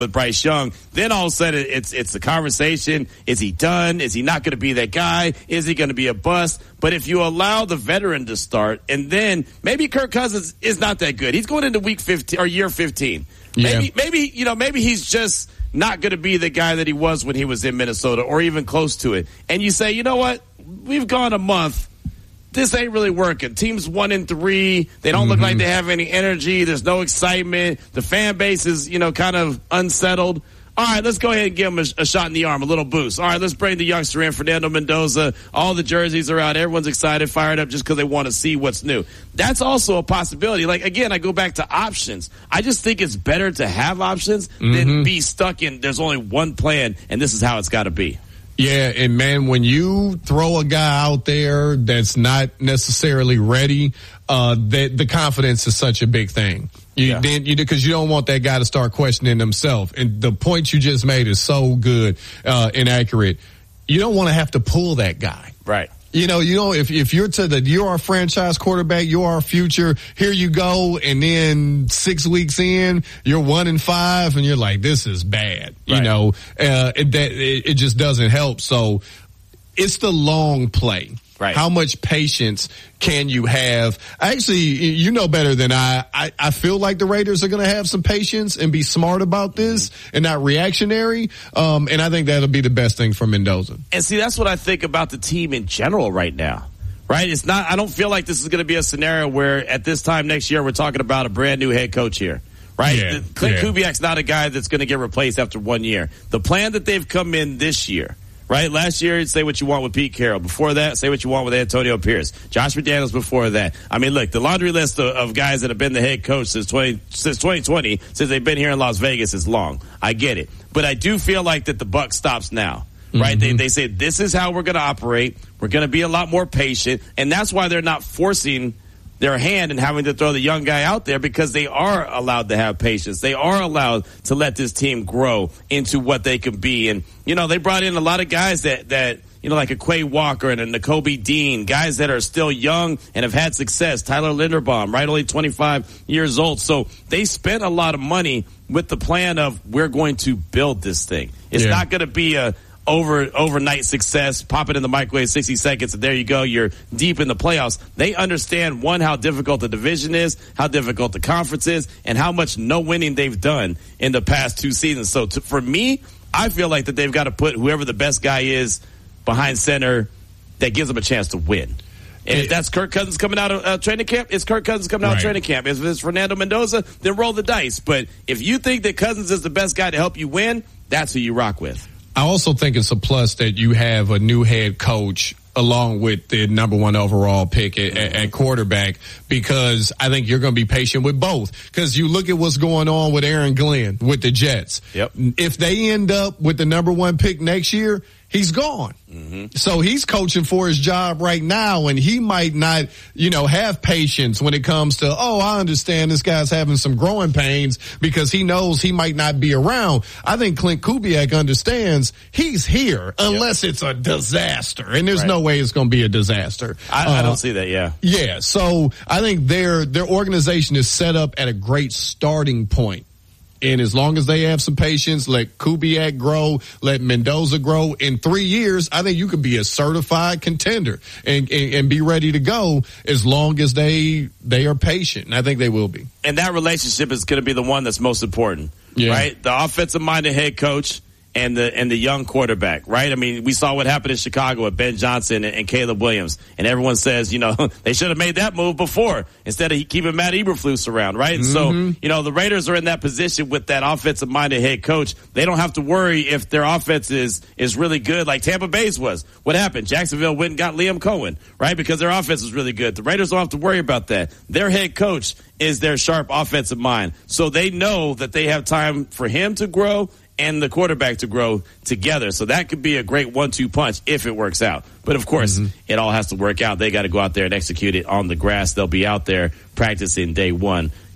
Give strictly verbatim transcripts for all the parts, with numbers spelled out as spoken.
with Bryce Young, then all of a sudden it's it's the conversation. Is he done? Is he not going to be that guy? Is he going to be a bust? But if you allow the veteran to start, and then maybe Kirk Cousins is not that good. He's going into week fifteen or year fifteen. Yeah. Maybe maybe you know maybe he's just not going to be the guy that he was when he was in Minnesota or even close to it. And you say, you know what? We've gone a month. This ain't really working. Teams one and three. They don't mm-hmm. look like they have any energy. There's no excitement. The fan base is, you know, kind of unsettled. All right, let's go ahead and give him a, a shot in the arm, a little boost. All right, let's bring the youngster in, Fernando Mendoza. All the jerseys are out. Everyone's excited, fired up just because they want to see what's new. That's also a possibility. Like, again, I go back to options. I just think it's better to have options mm-hmm. than be stuck in there's only one plan, and this is how it's got to be. Yeah, and man, when you throw a guy out there that's not necessarily ready, uh, that the confidence is such a big thing. You, yeah. then you because you don't want that guy to start questioning himself. And the point you just made is so good uh, and accurate. You don't want to have to pull that guy. Right. You know, you know, if if you're to the you're our franchise quarterback, you're our future. Here you go, and then six weeks in, you're one and five, and you're like, this is bad. Right. You know, uh, it, that it, it just doesn't help. So it's the long play. Right. How much patience can you have? Actually, you know better than I. I, I feel like the Raiders are going to have some patience and be smart about this mm-hmm. and not reactionary. Um, and I think that'll be the best thing for Mendoza. And see, that's what I think about the team in general right now. Right? It's not, I don't feel like this is going to be a scenario where at this time next year we're talking about a brand new head coach here. Right? Yeah, Clint yeah. Kubiak's not a guy that's going to get replaced after one year. The plan that they've come in this year. Right? Last year, say what you want with Pete Carroll. Before that, say what you want with Antonio Pierce. Josh McDaniels before that. I mean, look, the laundry list of, of guys that have been the head coach since twenty, since twenty twenty, since they've been here in Las Vegas is long. I get it. But I do feel like that the buck stops now. Right? Mm-hmm. They, they say, this is how we're going to operate. We're going to be a lot more patient. And that's why they're not forcing their hand and having to throw the young guy out there, because they are allowed to have patience. They are allowed to let this team grow into what they can be. And, you know, they brought in a lot of guys that, that, you know, like a Quay Walker and a Nakobe Dean, guys that are still young and have had success. Tyler Linderbaum, right? Only twenty-five years old. So they spent a lot of money with the plan of, we're going to build this thing. It's yeah. not going to be a, over overnight success, pop it in the microwave sixty seconds, and there you go, you're deep in the playoffs. They understand, one, how difficult the division is, how difficult the conference is, and how much no winning they've done in the past two seasons. So to, for me, I feel like that they've got to put whoever the best guy is behind center that gives them a chance to win. And if that's Kirk Cousins coming out of uh, training camp, it's Kirk Cousins coming out right. of training camp. If it's Fernando Mendoza, then roll the dice. But if you think that Cousins is the best guy to help you win, that's who you rock with. I also think it's a plus that you have a new head coach along with the number one overall pick at, at quarterback, because I think you're going to be patient with both. Because you look at what's going on with Aaron Glenn with the Jets. Yep. If they end up with the number one pick next year, he's gone. Mm-hmm. So he's coaching for his job right now, and he might not, you know, have patience when it comes to, oh, I understand this guy's having some growing pains, because he knows he might not be around. I think Clint Kubiak understands he's here unless yep. it's a disaster, and there's right. no way it's going to be a disaster. I, uh, I don't see that, yeah. Yeah, so I think their their organization is set up at a great starting point. And as long as they have some patience, let Kubiak grow, let Mendoza grow, in three years, I think you could be a certified contender and, and, and be ready to go, as long as they they are patient. And I think they will be. And that relationship is going to be the one that's most important, yeah. right? The offensive-minded head coach and the and the young quarterback, right? I mean, we saw what happened in Chicago with Ben Johnson and, and Caleb Williams, and everyone says, you know, they should have made that move before instead of keeping Matt Eberflus around, right? And mm-hmm. so, you know, the Raiders are in that position with that offensive-minded head coach. They don't have to worry if their offense is is really good, like Tampa Bay's was. What happened? Jacksonville went and got Liam Cohen, right? Because their offense is really good. The Raiders don't have to worry about that. Their head coach is their sharp offensive mind, so they know that they have time for him to grow and the quarterback to grow together. So that could be a great one two punch if it works out. But, of course, mm-hmm. it all has to work out. They got to go out there and execute it on the grass. They'll be out there practicing day one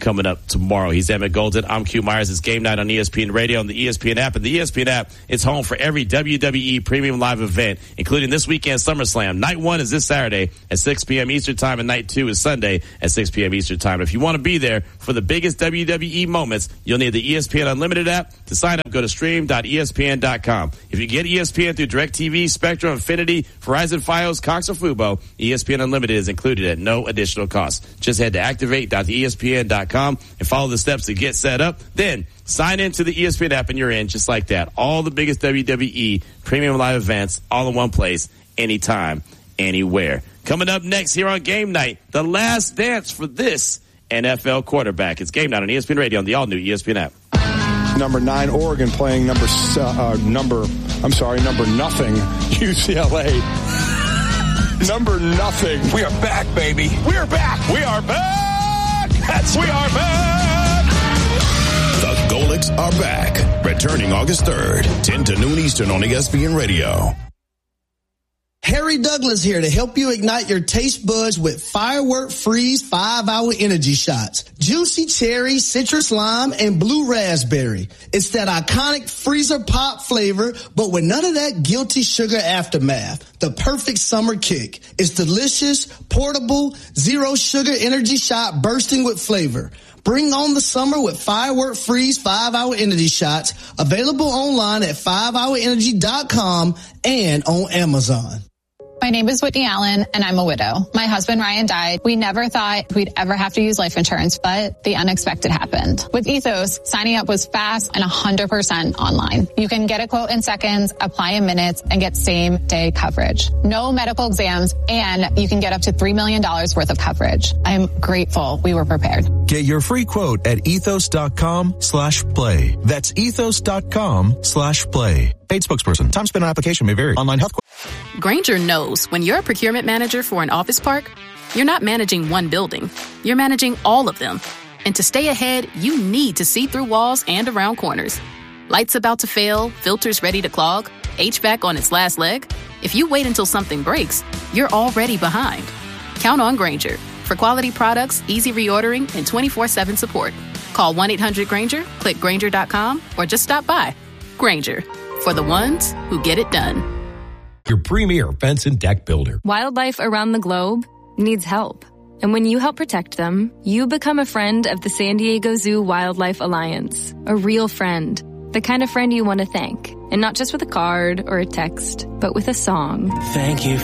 coming up tomorrow. He's Emmett Golden. I'm Q Myers. It's Game Night on E S P N Radio and the E S P N app. And the E S P N app is home for every W W E Premium Live event, including this weekend's SummerSlam. Night one is this Saturday at six p.m. Eastern Time, and night two is Sunday at six p.m. Eastern Time. If you want to be there for the biggest W W E moments, you'll need the E S P N Unlimited app. To sign up, go to stream dot E S P N dot com. If you get E S P N through DirecTV, Spectrum, Infinity, Verizon, Fios, Cox, or Fubo, E S P N Unlimited is included at no additional cost. Just head to activate dot E S P N dot com and follow the steps to get set up. Then sign into the E S P N app and you're in, just like that. All the biggest W W E Premium Live events all in one place, anytime, anywhere. Coming up next here on Game Night, the last dance for this N F L quarterback. It's Game Night on E S P N Radio on the all-new E S P N app. Number nine, Oregon playing number, uh, number, I'm sorry, number nothing, U C L A. Number nothing. We are back, baby. We are back. We are back. That's we right. are back. The Golics are back. Returning August third, ten to noon Eastern on E S P N Radio. Harry Douglas here to help you ignite your taste buds with Firework Freeze five hour energy shots. Juicy cherry, citrus lime, and blue raspberry. It's that iconic freezer pop flavor, but with none of that guilty sugar aftermath. The perfect summer kick. It's delicious, portable, zero sugar energy shot bursting with flavor. Bring on the summer with Firework Freeze five hour energy shots. Available online at five hour energy dot com and on Amazon. My name is Whitney Allen, and I'm a widow. My husband, Ryan, died. We never thought we'd ever have to use life insurance, but the unexpected happened. With Ethos, signing up was fast and one hundred percent online. You can get a quote in seconds, apply in minutes, and get same-day coverage. No medical exams, and you can get up to three million dollars worth of coverage. I'm grateful we were prepared. Get your free quote at ethos.com slash play. That's ethos.com slash play. Paid spokesperson. Time spent on application may vary. Online health. Grainger knows when you're a procurement manager for an office park, you're not managing one building. You're managing all of them. And to stay ahead, you need to see through walls and around corners. Lights about to fail, filters ready to clog, H V A C on its last leg. If you wait until something breaks, you're already behind. Count on Grainger for quality products, easy reordering, and twenty-four seven support. Call one eight hundred Grainger, click Grainger dot com, or just stop by. Grainger, for the ones who get it done. Your premier fence and deck builder. Wildlife around the globe needs help. And when you help protect them, you become a friend of the San Diego Zoo Wildlife Alliance. A real friend. The kind of friend you want to thank. And not just with a card or a text, but with a song. Thank you